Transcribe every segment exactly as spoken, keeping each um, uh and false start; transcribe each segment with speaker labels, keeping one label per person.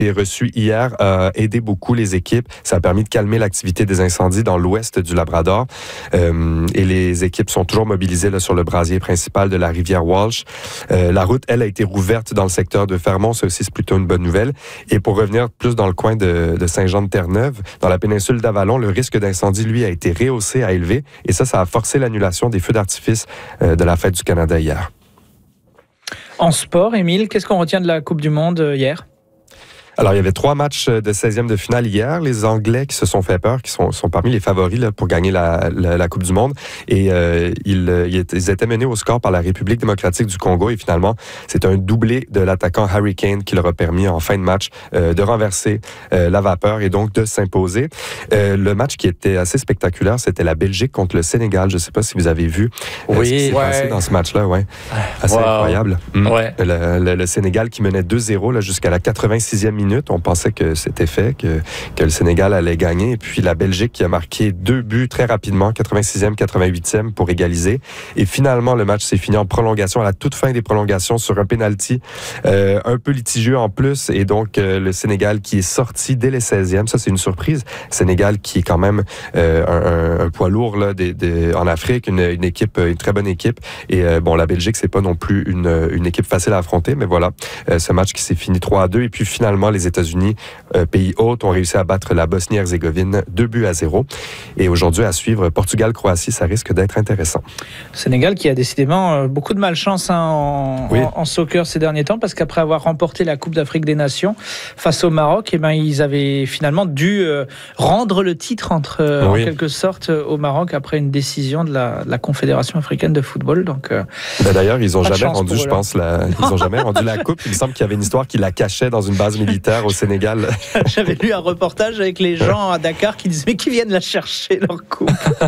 Speaker 1: reçu hier a aidé beaucoup les équipes. Ça a permis de calmer l'activité des incendies dans l'ouest du Labrador. Euh, et les équipes sont toujours mobilisées là, sur le brasier principal de la rivière Walsh. Euh, la route, elle, a été rouverte dans le secteur de Fermont. Ça aussi, c'est plutôt une bonne nouvelle. Et pour revenir plus dans le coin de, de Saint-Jean-de-Terre-Neuve, dans la péninsule d'Avalon, le risque d'incendie, lui, a été rehaussé à élevé. Et ça, ça a forcé l'annulation des feux d'artifice euh, de la Fête du Canada hier.
Speaker 2: En sport, Émile, qu'est-ce qu'on retient de la Coupe du Monde euh, hier?
Speaker 1: Alors, il y avait trois matchs de seizième de finale hier. Les Anglais qui se sont fait peur, qui sont, sont parmi les favoris là, pour gagner la, la, la Coupe du Monde. Et euh, ils, ils étaient menés au score par la République démocratique du Congo. Et finalement, c'est un doublé de l'attaquant Harry Kane qui leur a permis en fin de match euh, de renverser euh, la vapeur et donc de s'imposer. Euh, le match qui était assez spectaculaire, c'était la Belgique contre le Sénégal. Je ne sais pas si vous avez vu euh,
Speaker 3: oui,
Speaker 1: ce qui s'est
Speaker 3: ouais.
Speaker 1: passé dans ce match-là. Ouais. Assez
Speaker 3: wow.
Speaker 1: incroyable. Mmh.
Speaker 3: Ouais.
Speaker 1: Le, le, le Sénégal qui menait deux zéro là, jusqu'à la quatre-vingt-sixième minute. On pensait que c'était fait, que, que le Sénégal allait gagner. Et puis la Belgique qui a marqué deux buts très rapidement, quatre-vingt-sixième, quatre-vingt-huitième pour égaliser. Et finalement, le match s'est fini en prolongation, à la toute fin des prolongations, sur un penalty euh, un peu litigieux en plus. Et donc, euh, le Sénégal qui est sorti dès les seizièmes. Ça, c'est une surprise. Sénégal qui est quand même euh, un, un, un poids lourd là, des, des, en Afrique, une, une équipe, une très bonne équipe. Et euh, bon, la Belgique, c'est pas non plus une, une équipe facile à affronter. Mais voilà, euh, ce match qui s'est fini trois à deux. Et puis finalement, les États-Unis, euh, pays hôte, ont réussi à battre la Bosnie-Herzégovine deux buts à zéro. Et aujourd'hui, à suivre, Portugal-Croatie, ça risque d'être intéressant.
Speaker 2: Sénégal qui a décidément euh, beaucoup de malchance hein, en,
Speaker 1: oui.
Speaker 2: en, en soccer ces derniers temps, parce qu'après avoir remporté la Coupe d'Afrique des Nations face au Maroc, eh ben, ils avaient finalement dû euh, rendre le titre entre, euh, oui. en quelque sorte au Maroc après une décision de la, de la Confédération africaine de football. Donc, euh,
Speaker 1: ben d'ailleurs, ils n'ont jamais rendu, je pense, la, ils ont jamais rendu la Coupe. Il me semble qu'il y avait une histoire qui la cachait dans une base militaire au Sénégal.
Speaker 2: J'avais lu un reportage avec les gens à Dakar qui disaient mais qui viennent la chercher leur coupe.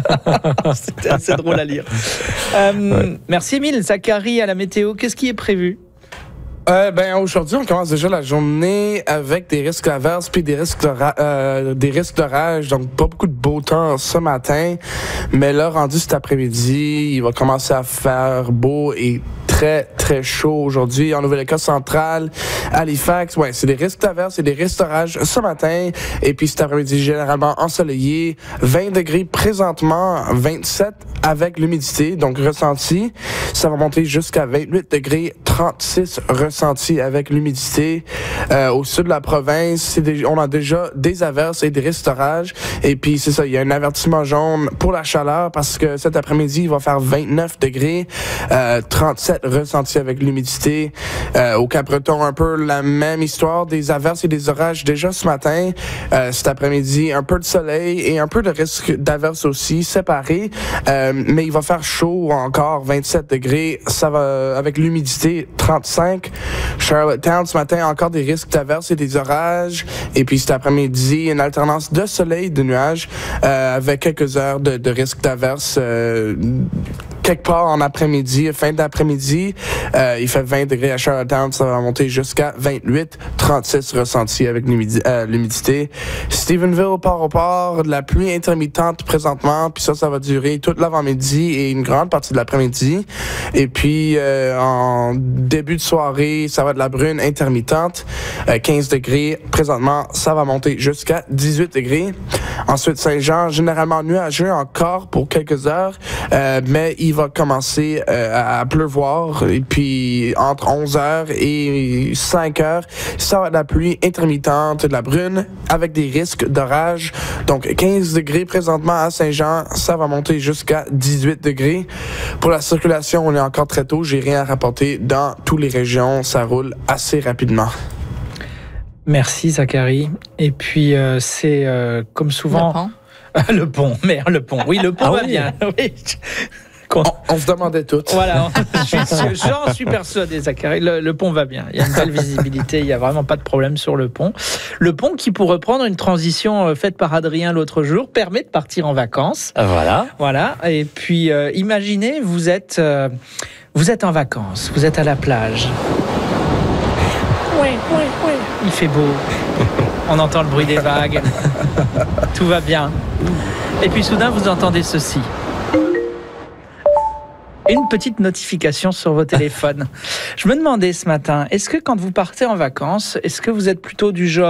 Speaker 2: C'était assez drôle à lire. Euh, ouais. Merci Émile. Zachary à la météo, qu'est-ce qui est prévu?
Speaker 4: Euh, ben aujourd'hui, on commence déjà la journée avec des risques d'averse puis des risques de ra- euh, des risques d'orage, donc pas beaucoup de beau temps ce matin, mais là rendu cet après-midi, il va commencer à faire beau et très très chaud aujourd'hui en Nouvelle-Écosse centrale, Halifax. Ouais, c'est des risques d'averse et des risques d'orage ce matin et puis cet après-midi généralement ensoleillé, vingt degrés présentement, vingt-sept avec l'humidité, donc ressenti, ça va monter jusqu'à vingt-huit degrés, trente-six ressenti avec l'humidité. Euh, au sud de la province, c'est des, on a déjà des averses et des risques d'orage. Et puis, c'est ça, il y a un avertissement jaune pour la chaleur parce que cet après-midi, il va faire vingt-neuf degrés, euh, trente-sept ressenti avec l'humidité. Euh, au Cap-Breton, un peu la même histoire, des averses et des orages déjà ce matin. Euh, cet après-midi, un peu de soleil et un peu de risque d'averse aussi, séparés. Euh, mais il va faire chaud encore, vingt-sept degrés, ça va avec l'humidité, trente-cinq. Charlottetown, ce matin, encore des risques d'averse et des orages. Et puis cet après-midi, une alternance de soleil et de nuages euh, avec quelques heures de, de risque d'averse. Euh, quelque part en après-midi, fin d'après-midi, euh, il fait vingt degrés à Charlottetown, ça va monter jusqu'à vingt-huit, trente-six ressenti avec l'humidité. Euh, l'humidité. Stephenville, port au port, de la pluie intermittente présentement, puis ça, ça va durer toute l'avant-midi et une grande partie de l'après-midi. Et puis, euh, en début de soirée, ça va de la brune intermittente, euh, quinze degrés. Présentement, ça va monter jusqu'à dix-huit degrés. Ensuite, Saint-Jean, généralement nuageux encore pour quelques heures, euh, mais il va commencer euh, à pleuvoir. Et puis, entre onze heures et cinq heures, ça va de la pluie intermittente, de la brune, avec des risques d'orage. Donc, quinze degrés présentement à Saint-Jean, ça va monter jusqu'à dix-huit degrés. Pour la circulation, on est encore très tôt. J'ai rien à rapporter dans toutes les régions. Ça roule assez rapidement.
Speaker 2: Merci Zachary. Et puis, euh, c'est euh, comme souvent...
Speaker 3: Le pont.
Speaker 2: le pont, merde, le pont. Oui, le pont ah va oui. bien. Oui.
Speaker 4: On, on se demandait tout.
Speaker 2: Voilà, j'en suis persuadé, Zachary. Le, le pont va bien. Il y a une belle visibilité. Il n'y a vraiment pas de problème sur le pont. Le pont qui, pour reprendre une transition faite par Adrien l'autre jour, permet de partir en vacances.
Speaker 3: Voilà.
Speaker 2: Voilà. Et puis, euh, imaginez, vous êtes, euh, vous êtes en vacances. Vous êtes à la plage. Oui, oui, oui. Il fait beau. On entend le bruit des vagues. Tout va bien. Et puis, soudain, vous entendez ceci. Une petite notification sur vos téléphones. Je me demandais ce matin, est-ce que quand vous partez en vacances, est-ce que vous êtes plutôt du genre